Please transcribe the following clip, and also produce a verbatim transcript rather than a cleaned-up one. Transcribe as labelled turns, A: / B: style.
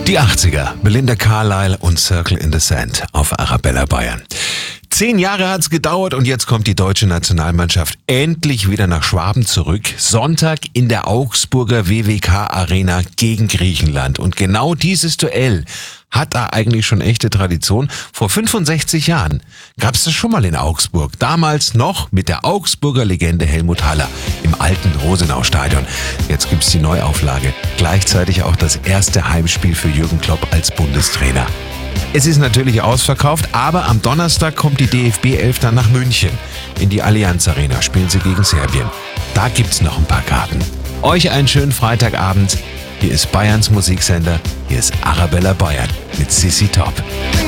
A: Die achtziger, Belinda Carlisle und Circle in the Sand auf Arabella Bayern. Zehn Jahre hat's gedauert und jetzt kommt die deutsche Nationalmannschaft endlich wieder nach Schwaben zurück. Sonntag in der Augsburger W W K Arena gegen Griechenland. Und genau dieses Duell hat da eigentlich schon echte Tradition. Vor fünfundsechzig Jahren gab's das schon mal in Augsburg. Damals noch mit der Augsburger Legende Helmut Haller im alten Rosenau-Stadion. Jetzt gibt's die Neuauflage. Gleichzeitig auch das erste Heimspiel für Jürgen Klopp als Bundestrainer. Es ist natürlich ausverkauft, aber am Donnerstag kommt die D F B elf dann nach München. In die Allianz Arena spielen sie gegen Serbien. Da gibt's noch ein paar Karten. Euch einen schönen Freitagabend. Hier ist Bayerns Musiksender. Hier ist Arabella Bayern mit Sissi Top.